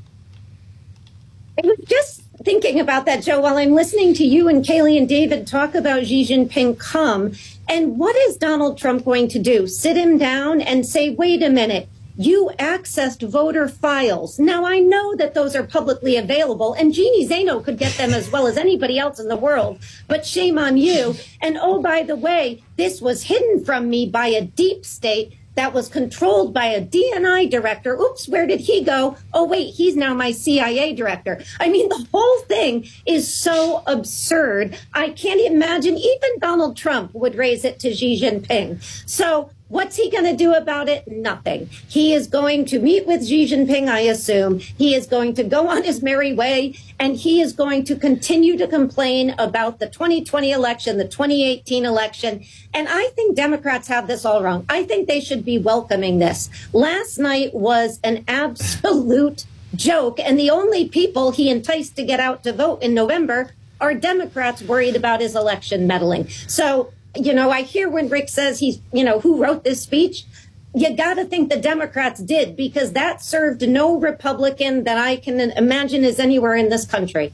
I was just thinking about that, Joe, while I'm listening to you and Kayleigh and David talk about Xi Jinping come. And what is Donald Trump going to do? Sit him down and say, wait a minute, you accessed voter files. Now, I know that those are publicly available, and Jeannie Zaino could get them as well as anybody else in the world, but shame on you. And oh, by the way, this was hidden from me by a deep state that was controlled by a D N I director. Oops, where did he go? Oh, wait, he's now my C I A director. I mean, the whole thing is so absurd. I can't imagine even Donald Trump would raise it to Xi Jinping. So what's he going to do about it? Nothing. He is going to meet with Xi Jinping, I assume. He is going to go on his merry way, and he is going to continue to complain about the twenty twenty election, the twenty eighteen election. And I think Democrats have this all wrong. I think they should be welcoming this. Last night was an absolute joke, and the only people he enticed to get out to vote in November are Democrats worried about his election meddling. So, you know, I hear when Rick says he's, you know, who wrote this speech? You got to think the Democrats did, because that served no Republican that I can imagine is anywhere in this country.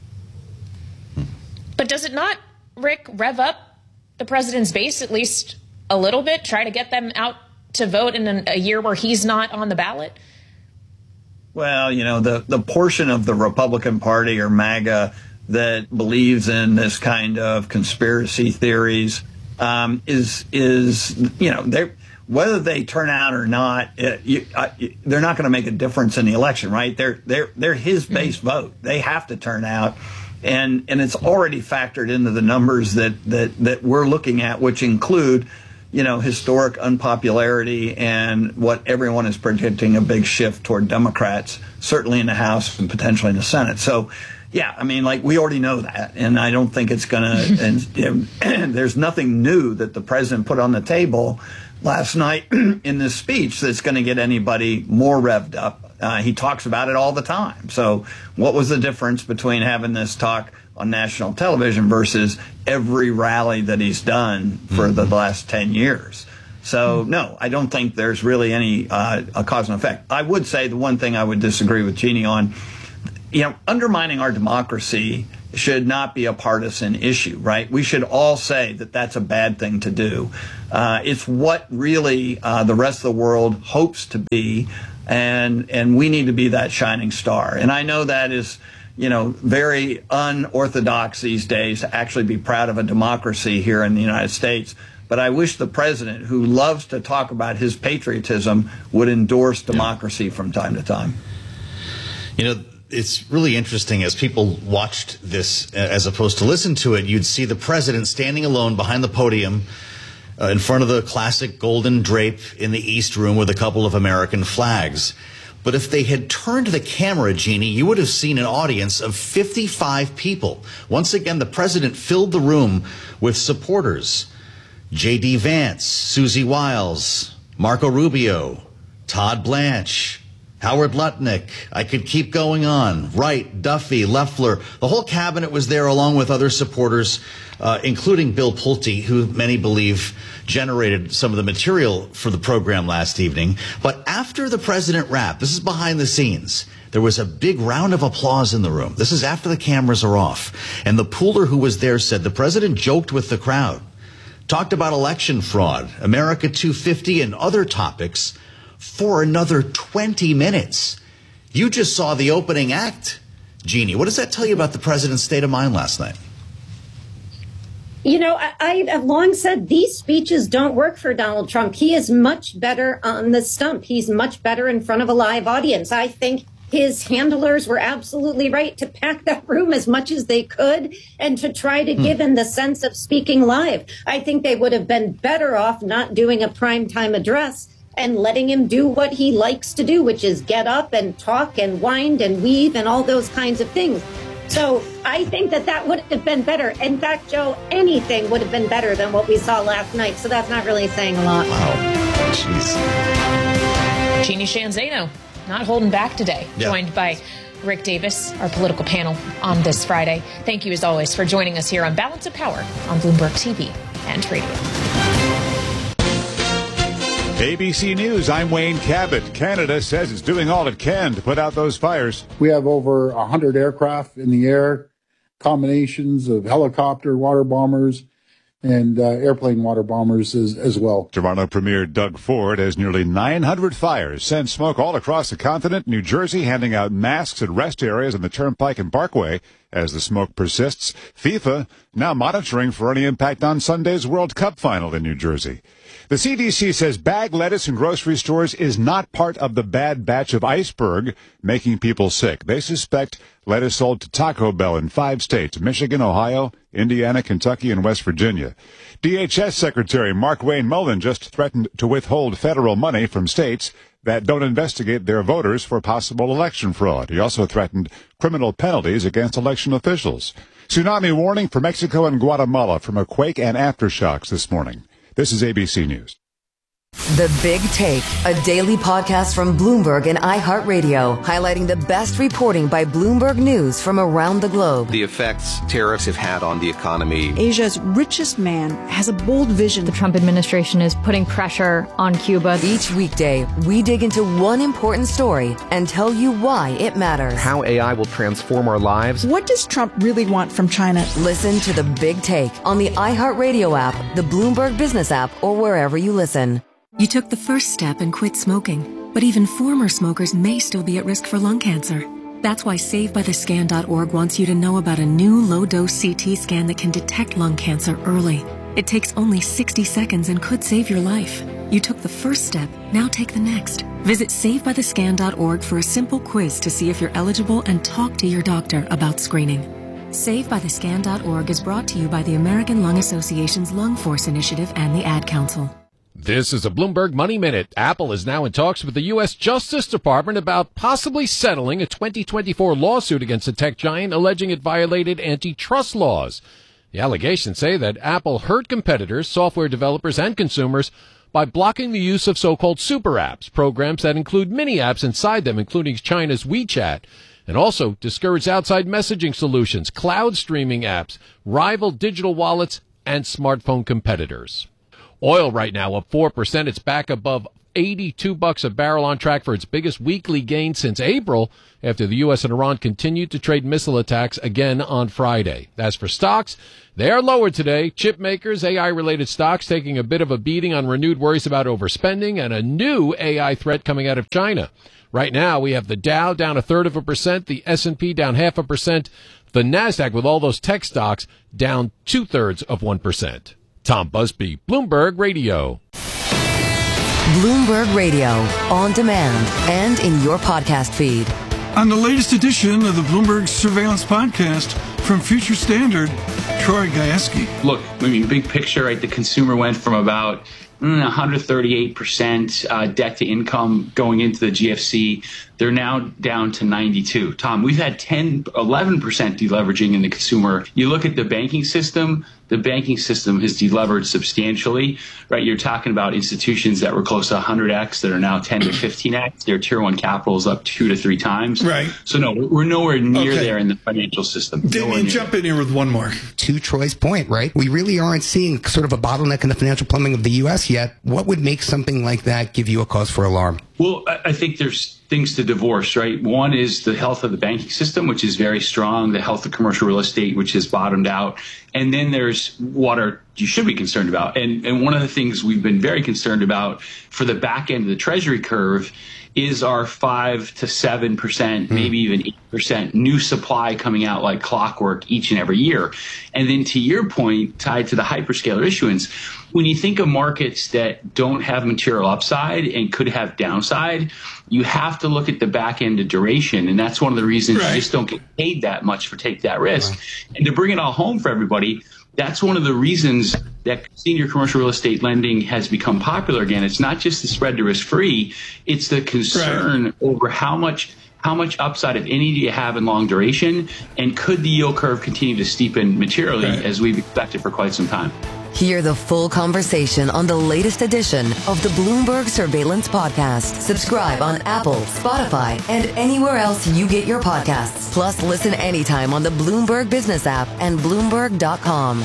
But does it not, Rick, rev up the president's base at least a little bit, try to get them out to vote in an, a year where he's not on the ballot? Well, you know, the, the portion of the Republican Party or MAGA that believes in this kind of conspiracy theories um, is, is you know, they're, whether they turn out or not, it, you, uh, they're not going to make a difference in the election, right? They're, they're, they're his base mm-hmm. vote. They have to turn out. And, and it's already factored into the numbers that, that, that we're looking at, which include, you know, historic unpopularity and what everyone is predicting a big shift toward Democrats, certainly in the House and potentially in the Senate. So, yeah, I mean, like, we already know that. And I don't think it's going to, and, and there's nothing new that the president put on the table last night in this speech that's going to get anybody more revved up. Uh, he talks about it all the time. So what was the difference between having this talk on national television versus every rally that he's done for mm-hmm. the last ten years? So, no, I don't think there's really any uh, a cause and effect. I would say the one thing I would disagree with Jeannie on, you know, undermining our democracy should not be a partisan issue, right? We should all say that that's a bad thing to do. Uh, it's what really uh, the rest of the world hopes to be, and and we need to be that shining star. And I know that is, you know, very unorthodox these days to actually be proud of a democracy here in the United States. But I wish the president, who loves to talk about his patriotism, would endorse democracy yeah. from time to time. You know, it's really interesting as people watched this as opposed to listen to it, you'd see the president standing alone behind the podium uh, in front of the classic golden drape in the East Room with a couple of American flags. But if they had turned the camera, Jeannie, you would have seen an audience of fifty-five people. Once again, the president filled the room with supporters. J D Vance, Susie Wiles, Marco Rubio, Todd Blanche, Howard Lutnick. I could keep going on. Wright, Duffy, Loeffler. The whole cabinet was there along with other supporters, uh, including Bill Pulte, who many believe generated some of the material for the program last evening. But after the president rapped, this is behind the scenes, there was a big round of applause in the room. This is after the cameras are off. And the pooler who was there said the president joked with the crowd, talked about election fraud, America two fifty, and other topics for another twenty minutes. You just saw the opening act, Jeannie. What does that tell you about the president's state of mind last night? You know, I, I have long said these speeches don't work for Donald Trump. He is much better on the stump. He's much better in front of a live audience. I think his handlers were absolutely right to pack that room as much as they could and to try to hmm. give him the sense of speaking live. I think they would have been better off not doing a primetime address and letting him do what he likes to do, which is get up and talk and wind and weave and all those kinds of things. So I think that that would have been better. In fact, Joe, anything would have been better than what we saw last night. So that's not really saying a lot. Wow. Jeez. Jeannie Sheehan Zaino, not holding back today, yeah. joined by Rick Davis, our political panel on this Friday. Thank you, as always, for joining us here on Balance of Power on Bloomberg T V and radio. A B C News, I'm Wayne Cabot. Canada says it's doing all it can to put out those fires. We have over one hundred aircraft in the air, combinations of helicopter water bombers and uh, airplane water bombers as, as well. Toronto Premier Doug Ford has nearly nine hundred fires sent smoke all across the continent. New Jersey handing out masks at rest areas on the Turnpike and Parkway as the smoke persists. FIFA now monitoring for any impact on Sunday's World Cup final in New Jersey. The C D C says bag lettuce in grocery stores is not part of the bad batch of iceberg making people sick. They suspect lettuce sold to Taco Bell in five states, Michigan, Ohio, Indiana, Kentucky, and West Virginia. D H S Secretary Mark Wayne Mullen just threatened to withhold federal money from states that don't investigate their voters for possible election fraud. He also threatened criminal penalties against election officials. Tsunami warning for Mexico and Guatemala from a quake and aftershocks this morning. This is A B C News. The Big Take, a daily podcast from Bloomberg and iHeartRadio, highlighting the best reporting by Bloomberg News from around the globe. The effects tariffs have had on the economy. Asia's richest man has a bold vision. The Trump administration is putting pressure on Cuba. Each weekday, we dig into one important story and tell you why it matters. How A I will transform our lives. What does Trump really want from China? Listen to The Big Take on the iHeartRadio app, the Bloomberg Business app, or wherever you listen. You took the first step and quit smoking, but even former smokers may still be at risk for lung cancer. That's why save by the scan dot org wants you to know about a new low-dose C T scan that can detect lung cancer early. It takes only sixty seconds and could save your life. You took the first step, now take the next. Visit save by the scan dot org for a simple quiz to see if you're eligible and talk to your doctor about screening. save by the scan dot org is brought to you by the American Lung Association's Lung Force Initiative and the Ad Council. This is a Bloomberg Money Minute. Apple is now in talks with the U S Justice Department about possibly settling a twenty twenty-four lawsuit against the tech giant alleging it violated antitrust laws. The allegations say that Apple hurt competitors, software developers, and consumers by blocking the use of so-called super apps, programs that include mini apps inside them, including China's WeChat, and also discouraged outside messaging solutions, cloud streaming apps, rival digital wallets, and smartphone competitors. Oil right now up four percent. It's back above eighty-two bucks a barrel, on track for its biggest weekly gain since April after the U S and Iran continued to trade missile attacks again on Friday. As for stocks, they are lower today. Chip makers, A I-related stocks taking a bit of a beating on renewed worries about overspending and a new A I threat coming out of China. Right now, we have the Dow down a third of a percent, the S and P down half a percent, the NASDAQ with all those tech stocks down two-thirds of one percent. Tom Busby, Bloomberg Radio. Bloomberg Radio, on demand and in your podcast feed. On the latest edition of the Bloomberg Surveillance Podcast from Future Standard, Troy Gayeski. Look, I mean, big picture, right? The consumer went from about mm, one hundred thirty-eight percent uh, debt to income going into the G F C. They're now down to ninety-two. Tom, we've had ten, eleven percent deleveraging in the consumer. You look at the banking system, the banking system has delevered substantially, right? You're talking about institutions that were close to one hundred x that are now ten to fifteen x. Their tier one capital is up two to three times. Right. So no, we're nowhere near Okay. there in the financial system. Damien, jump in here with one more. To Troy's point, right? We really aren't seeing sort of a bottleneck in the financial plumbing of the U S yet. What would make something like that give you a cause for alarm? Well, I I think there's things to divorce, right? One is the health of the banking system, which is very strong, the health of commercial real estate, which has bottomed out. And then there's what are you should be concerned about. And, and one of the things we've been very concerned about for the back end of the Treasury curve is our five to seven percent, maybe even eight percent new supply coming out like clockwork each and every year. And then to your point, tied to the hyperscaler issuance, when you think of markets that don't have material upside and could have downside, you have to look at the back end of duration. And that's one of the reasons right. you just don't get paid that much for take that risk. Right. And to bring it all home for everybody, that's one of the reasons that senior commercial real estate lending has become popular again. It's not just the spread to risk free. It's the concern right. over how much how much upside, if any, do you have in long duration? And could the yield curve continue to steepen materially right. as we've expected for quite some time? Hear the full conversation on the latest edition of the Bloomberg Surveillance Podcast. Subscribe on Apple, Spotify, and anywhere else you get your podcasts. Plus, listen anytime on the Bloomberg Business app and Bloomberg dot com.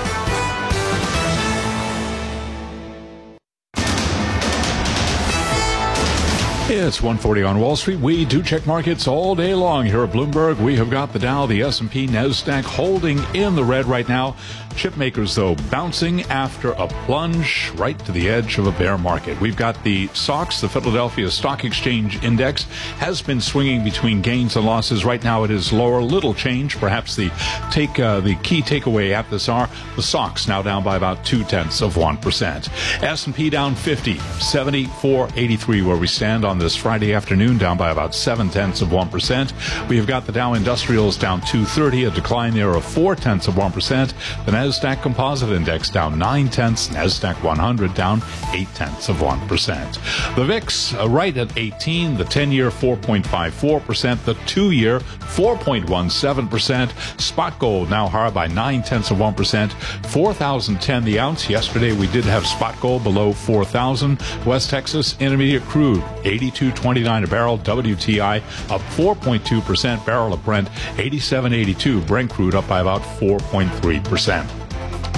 It's one forty on Wall Street. We do check markets all day long here at Bloomberg. We have got the Dow, the S and P, NASDAQ holding in the red right now. Chip makers, though, bouncing after a plunge right to the edge of a bear market. We've got the S O X, the Philadelphia Stock Exchange Index, has been swinging between gains and losses. Right now it is lower, little change. Perhaps the take uh, the key takeaway at this hour, the S O X now down by about two-tenths of one percent. S and P down fifty, seventy-four eighty-three where we stand on this Friday afternoon, down by about seven-tenths of one percent. We have got the Dow Industrials down two thirty, a decline there of four-tenths of one percent. The NASDAQ Composite Index down nine-tenths, NASDAQ one hundred down eight-tenths of one percent. The V I X uh, right at eighteen, the ten-year four point five four percent, the two-year four point one seven percent. Spot gold now higher by nine-tenths of one percent, four thousand ten the ounce. Yesterday we did have spot gold below four thousand. West Texas Intermediate crude eighty-two twenty-nine a barrel. W T I up four point two percent. Barrel of Brent eighty-seven eighty-two. Brent crude up by about four point three percent.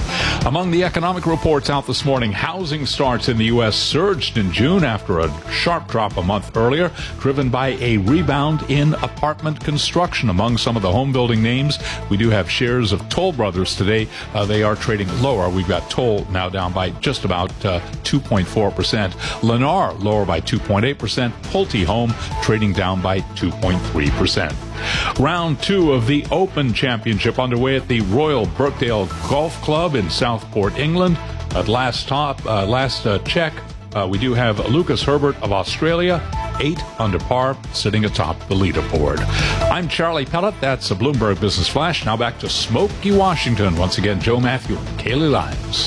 Among the economic reports out this morning, housing starts in the U S surged in June after a sharp drop a month earlier, driven by a rebound in apartment construction. Among some of the home building names, we do have shares of Toll Brothers today. Uh, they are trading lower. We've got Toll now down by just about uh, two point four percent. Lennar lower by two point eight percent. Pulte Home trading down by two point three percent. Round two of the Open Championship underway at the Royal Birkdale Golf Club in Southport, England. At last top, uh, last uh, check, uh, we do have Lucas Herbert of Australia, eight under par, sitting atop the leaderboard. I'm Charlie Pellet. That's a Bloomberg Business Flash. Now back to Smoky Washington. Once again, Joe Matthew, Kaylee Lyons.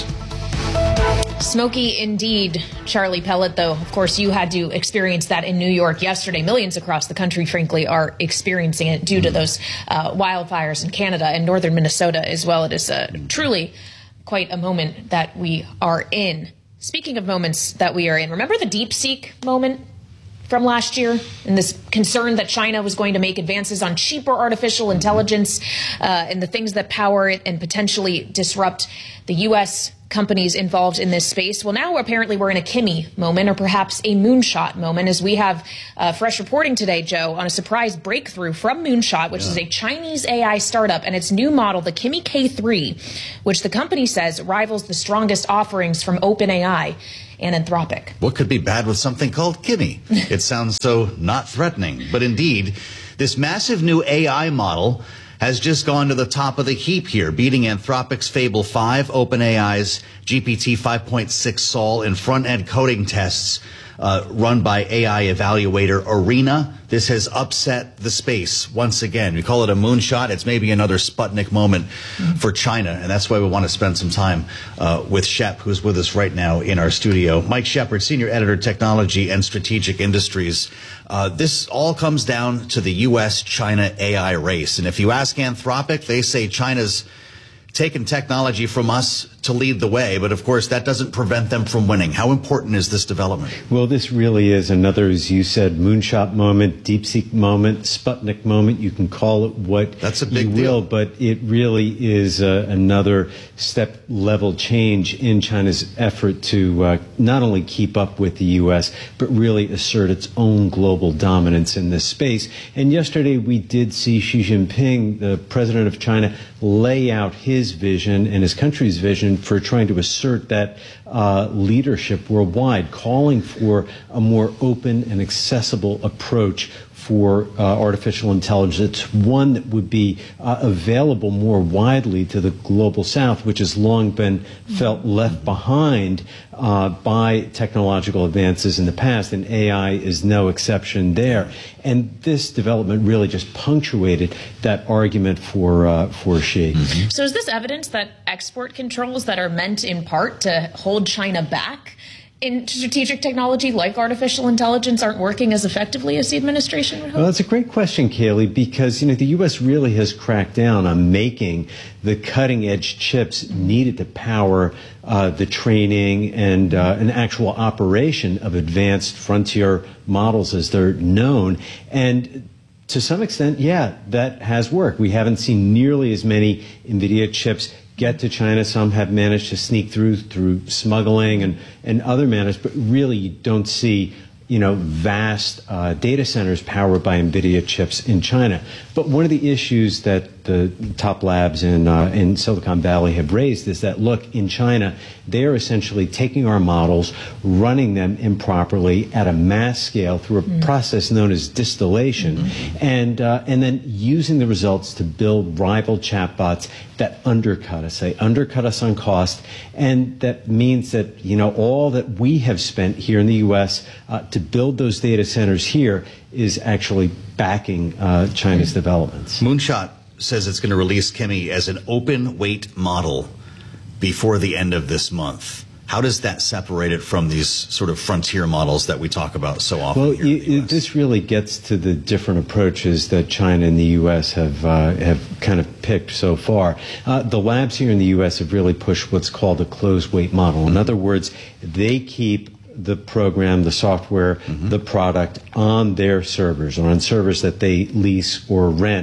Smoky indeed, Charlie Pellet, though, of course, you had to experience that in New York yesterday. Millions across the country, frankly, are experiencing it due to those uh, wildfires in Canada and northern Minnesota as well. It is uh, truly quite a moment that we are in. Speaking of moments that we are in, remember the DeepSeek moment from last year and this concern that China was going to make advances on cheaper artificial intelligence uh, and the things that power it and potentially disrupt the U S companies involved in this space? Well, now apparently we're in a Kimi moment, or perhaps a moonshot moment, as we have uh, fresh reporting today, Joe, on a surprise breakthrough from Moonshot, which yeah. is a Chinese A I startup, and its new model, the Kimi K three, which the company says rivals the strongest offerings from OpenAI and Anthropic. What could be bad with something called Kimi? It sounds so not threatening. But indeed, this massive new A I model has just gone to the top of the heap here, beating Anthropic's Fable five, OpenAI's G P T five point six Sol in front-end coding tests uh, run by A I evaluator Arena. This has upset the space once again. We call it a moonshot. It's maybe another Sputnik moment mm-hmm. for China, and that's why we want to spend some time uh, with Shep, who's with us right now in our studio. Mike Shepard, Senior Editor, Technology and Strategic Industries. Uh, this all comes down to the U S China A I race. And if you ask Anthropic, they say China's taken technology from us to lead the way, but of course that doesn't prevent them from winning. How important is this development? Well, this really is another, as you said, moonshot moment, DeepSeek moment, Sputnik moment. You can call it what That's a big you deal. will, but it really is uh, another step level change in China's effort to uh, not only keep up with the U S, but really assert its own global dominance in this space. And yesterday we did see Xi Jinping, the president of China, lay out his vision and his country's vision for trying to assert that uh, leadership worldwide, calling for a more open and accessible approach for uh, artificial intelligence, one that would be uh, available more widely to the global south, which has long been felt left behind uh, by technological advances in the past, and A I is no exception there. And this development really just punctuated that argument for uh, for Xi. Mm-hmm. So is this evidence that export controls that are meant in part to hold China back in strategic technology like artificial intelligence aren't working as effectively as the administration would hope? Well, that's a great question, Kaylee, because, you know, the U S really has cracked down on making the cutting-edge chips needed to power uh, the training and uh, an actual operation of advanced frontier models as they're known. And to some extent, yeah, that has worked. We haven't seen nearly as many NVIDIA chips get to China. Some have managed to sneak through through smuggling and, and other manners, but really you don't see, you know, vast uh, data centers powered by NVIDIA chips in China. But one of the issues that the top labs in, uh, in Silicon Valley have raised is that, look, in China, they are essentially taking our models, running them improperly at a mass scale through a mm. process known as distillation, mm-hmm. and, uh, and then using the results to build rival chatbots that undercut us. They undercut us on cost, and that means that, you know, all that we have spent here in the U S uh, to build those data centers here is actually backing uh, China's developments. Moonshot says it's going to release Kimi as an open weight model before the end of this month. How does that separate it from these sort of frontier models that we talk about so often? Well, here in the U S? This really gets to the different approaches that China and the U S have uh, have kind of picked so far. Uh, the labs here in the U S have really pushed what's called a closed weight model. In other words, they keep the program, the software, mm-hmm. the product on their servers or on servers that they lease or rent.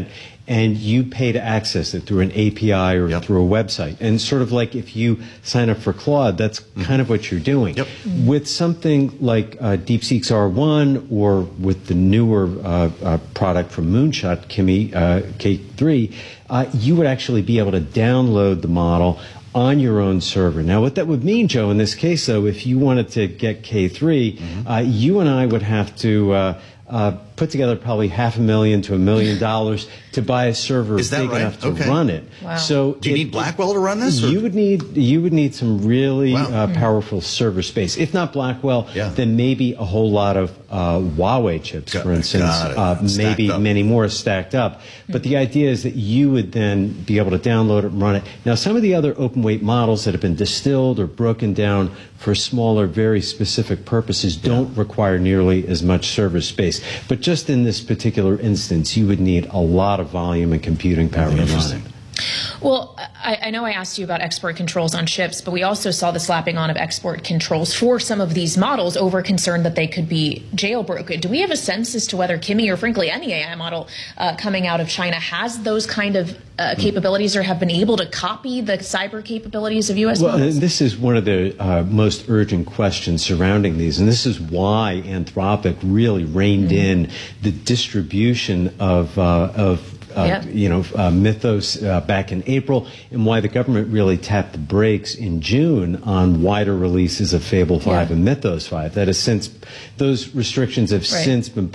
and you pay to access it through an A P I or yep. through a website. And sort of like if you sign up for Claude, that's mm-hmm. kind of what you're doing. Yep. With something like uh, DeepSeek's R one or with the newer uh, uh, product from Moonshot, Kimi uh, K three, uh, you would actually be able to download the model on your own server. Now, what that would mean, Joe, in this case, though, if you wanted to get K three, mm-hmm. uh, you and I would have to uh, uh, put together probably half a million to a million dollars to buy a server Is that big right? enough to okay. run it. Wow. So do you it, need Blackwell to run this? Or? You would need you would need some really wow. uh, powerful server space. If not Blackwell, yeah. then maybe a whole lot of uh, Huawei chips, got, for instance. Uh, maybe up. many more stacked up. But the idea is that you would then be able to download it and run it. Now, some of the other open weight models that have been distilled or broken down for smaller, very specific purposes don't yeah. require nearly as much server space. But just in this particular instance, you would need a lot of volume and computing power to run it. Well, I, I know I asked you about export controls on chips, but we also saw the slapping on of export controls for some of these models over concern that they could be jailbroken. Do we have a sense as to whether Kimi or frankly any A I model uh, coming out of China has those kind of uh, capabilities or have been able to copy the cyber capabilities of U S well, models? This is one of the uh, most urgent questions surrounding these, and this is why Anthropic really reined mm-hmm. in the distribution of uh, of Uh, yeah. you know, uh, Mythos uh, back in April, and why the government really tapped the brakes in June on wider releases of Fable five yeah. and Mythos five. That has since, those restrictions have right. since been